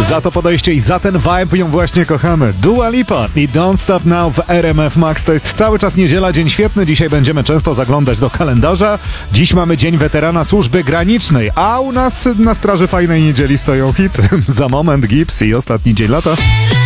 Za to podejście i za ten vibe ją właśnie kochamy. Dua Lipa i Don't Stop Now w RMF Max. To jest cały czas niedziela, dzień świetny. Dzisiaj będziemy często zaglądać do kalendarza. Dziś mamy Dzień Weterana Służby Granicznej, a u nas na straży fajnej niedzieli stoją hity. Za moment Gips i Ostatni Dzień Lata.